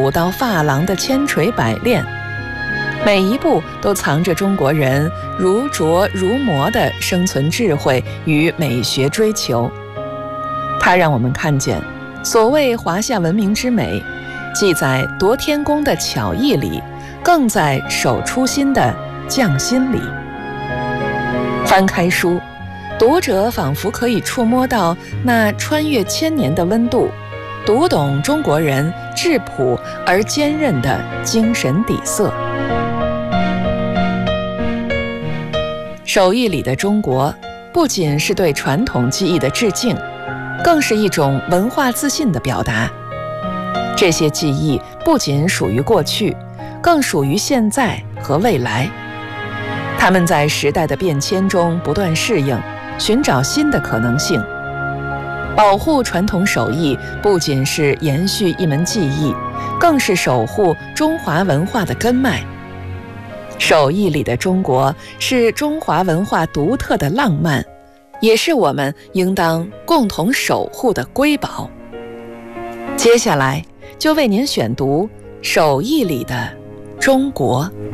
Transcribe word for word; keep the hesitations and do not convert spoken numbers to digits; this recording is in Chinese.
土到发廊的千锤百炼，每一步都藏着中国人如琢如磨的生存智慧与美学追求。它让我们看见，所谓华夏文明之美，既在夺天工的巧艺里，更在守初心的匠心里。翻开书，读者仿佛可以触摸到那穿越千年的温度，读懂中国人质朴而坚韧的精神底色。手艺里的中国，不仅是对传统技艺的致敬，更是一种文化自信的表达。这些技艺不仅属于过去，更属于现在和未来。他们在时代的变迁中不断适应，寻找新的可能性。保护传统手艺不仅是延续一门技艺，更是守护中华文化的根脉。手艺里的中国是中华文化独特的浪漫，也是我们应当共同守护的瑰宝。接下来就为您选读手艺里的中国。